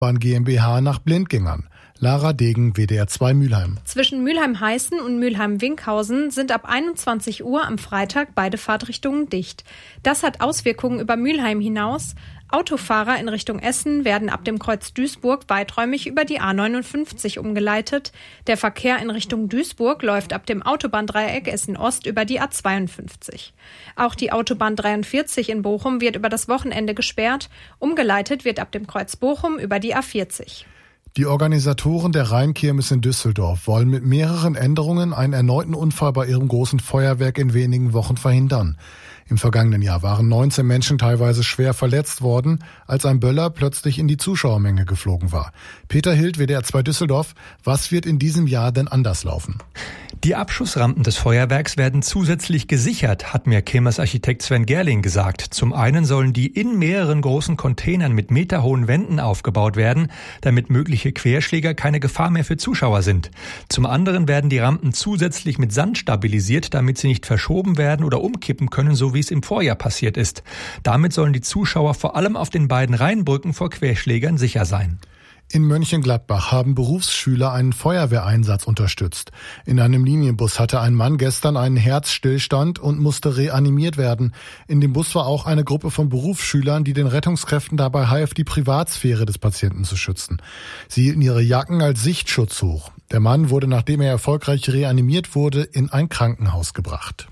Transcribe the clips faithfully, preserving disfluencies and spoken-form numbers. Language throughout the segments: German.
Bahn GmbH nach Blindgängern. Lara Degen, W D R zwei Mülheim. Zwischen Mülheim-Heißen und Mülheim-Winkhausen sind ab einundzwanzig Uhr am Freitag beide Fahrtrichtungen dicht. Das hat Auswirkungen über Mülheim hinaus. Autofahrer in Richtung Essen werden ab dem Kreuz Duisburg weiträumig über die A neunundfünfzig umgeleitet. Der Verkehr in Richtung Duisburg läuft ab dem Autobahndreieck Essen-Ost über die A zweiundfünfzig. Auch die Autobahn dreiundvierzig in Bochum wird über das Wochenende gesperrt. Umgeleitet wird ab dem Kreuz Bochum über die A vierzig. Die Organisatoren der Rheinkirmes in Düsseldorf wollen mit mehreren Änderungen einen erneuten Unfall bei ihrem großen Feuerwerk in wenigen Wochen verhindern. Im vergangenen Jahr waren neunzehn Menschen teilweise schwer verletzt worden, als ein Böller plötzlich in die Zuschauermenge geflogen war. Peter Hild, W D R zwei Düsseldorf, was wird in diesem Jahr denn anders laufen? Die Abschussrampen des Feuerwerks werden zusätzlich gesichert, hat mir Kirmesarchitekt Sven Gerling gesagt. Zum einen sollen die in mehreren großen Containern mit meterhohen Wänden aufgebaut werden, damit mögliche Querschläger keine Gefahr mehr für Zuschauer sind. Zum anderen werden die Rampen zusätzlich mit Sand stabilisiert, damit sie nicht verschoben werden oder umkippen können, so wie es im Vorjahr passiert ist. Damit sollen die Zuschauer vor allem auf den beiden Rheinbrücken vor Querschlägern sicher sein. In Mönchengladbach haben Berufsschüler einen Feuerwehreinsatz unterstützt. In einem Linienbus hatte ein Mann gestern einen Herzstillstand und musste reanimiert werden. In dem Bus war auch eine Gruppe von Berufsschülern, die den Rettungskräften dabei half, die Privatsphäre des Patienten zu schützen. Sie hielten ihre Jacken als Sichtschutz hoch. Der Mann wurde, nachdem er erfolgreich reanimiert wurde, in ein Krankenhaus gebracht.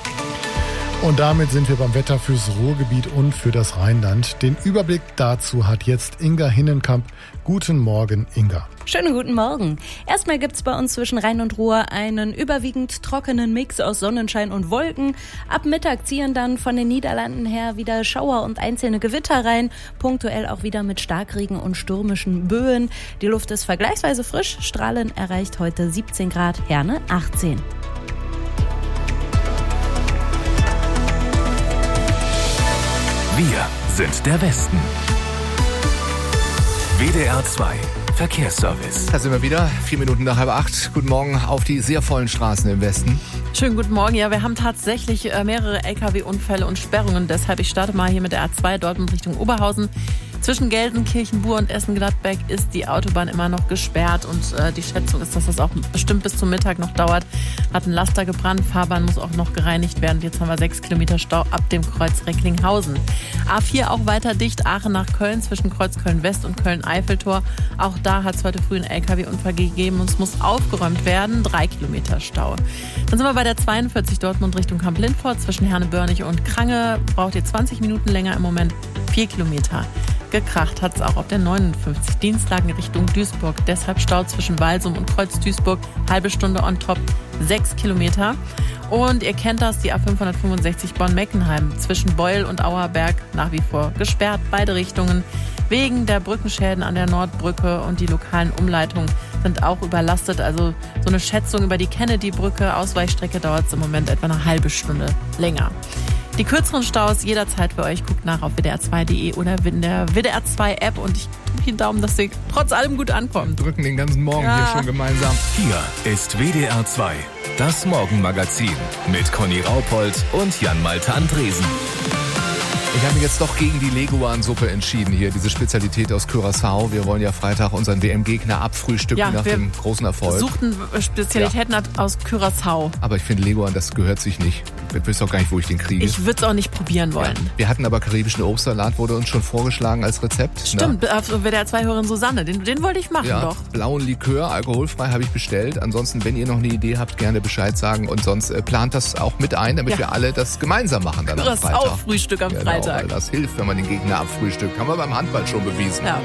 Und damit sind wir beim Wetter fürs Ruhrgebiet und für das Rheinland. Den Überblick dazu hat jetzt Inga Hinnenkamp. Guten Morgen, Inga. Schönen guten Morgen. Erstmal gibt's bei uns zwischen Rhein und Ruhr einen überwiegend trockenen Mix aus Sonnenschein und Wolken. Ab Mittag ziehen dann von den Niederlanden her wieder Schauer und einzelne Gewitter rein. Punktuell auch wieder mit Starkregen und stürmischen Böen. Die Luft ist vergleichsweise frisch. Strahlen erreicht heute siebzehn Grad, Herne achtzehn. Wir sind der Westen. W D R zwei Verkehrsservice. Da sind wir wieder, vier Minuten nach halb acht. Guten Morgen auf die sehr vollen Straßen im Westen. Schönen guten Morgen. Ja, wir haben tatsächlich mehrere L K W-Unfälle und Sperrungen. Deshalb, ich starte mal hier mit der A zwei Dortmund Richtung Oberhausen. Zwischen Gelsenkirchen, Buhr und Essen-Gladbeck ist die Autobahn immer noch gesperrt und äh, die Schätzung ist, dass das auch bestimmt bis zum Mittag noch dauert. Hat ein Laster gebrannt, Fahrbahn muss auch noch gereinigt werden. Jetzt haben wir sechs Kilometer Stau ab dem Kreuz Recklinghausen. A vier auch weiter dicht, Aachen nach Köln zwischen Kreuz Köln-West und Köln-Eiffeltor. Auch da hat es heute früh einen L K W-Unfall gegeben und es muss aufgeräumt werden. Drei Kilometer Stau. Dann sind wir bei der zweiundvierzig Dortmund Richtung Kamp-Lindfort zwischen Herne-Börnich und Krange. Braucht ihr zwanzig Minuten länger im Moment. Vier Kilometer. Gekracht hat es auch auf der neunundfünfzig Dienstlagen Richtung Duisburg. Deshalb Stau zwischen Walsum und Kreuz Duisburg. Halbe Stunde on top, sechs Kilometer. Und ihr kennt das, die A fünfhundertfünfundsechzig Bonn-Meckenheim zwischen Beul und Auerberg nach wie vor gesperrt. Beide Richtungen wegen der Brückenschäden an der Nordbrücke und die lokalen Umleitungen sind auch überlastet. Also so eine Schätzung über die Kennedy-Brücke, Ausweichstrecke dauert es im Moment etwa eine halbe Stunde länger. Die kürzeren Staus jederzeit für euch. Guckt nach auf W D R zwei Punkt de oder in der W D R zwei App und ich drücke den Daumen, dass ihr trotz allem gut ankommt. Wir drücken den ganzen Morgen ja. hier schon gemeinsam. Hier ist W D R zwei, das Morgenmagazin mit Conny Raupold und Jan-Malte Andresen. Ich habe mich jetzt doch gegen die Leguan-Suppe entschieden hier, diese Spezialität aus Curaçao. Wir wollen ja Freitag unseren W M-Gegner abfrühstücken ja, nach dem großen Erfolg. Wir suchten Spezialitäten ja. aus Curaçao. Aber ich finde, Leguan, das gehört sich nicht. Ich weiß auch gar nicht, wo ich den kriege. Ich würde es auch nicht probieren wollen. Ja. Wir hatten aber karibischen Obstsalat, wurde uns schon vorgeschlagen als Rezept. Stimmt, ne? Auf W D R zwei Hörerin Susanne, den, den wollte ich machen ja, doch. Blauen Likör, alkoholfrei habe ich bestellt. Ansonsten, wenn ihr noch eine Idee habt, gerne Bescheid sagen. Und sonst äh, plant das auch mit ein, damit ja. wir alle das gemeinsam machen dann am Freitag. Curaçao-Frühstück am genau, Freitag. Weil das hilft, wenn man den Gegner abfrühstückt. Haben wir beim Handball schon bewiesen. Ja,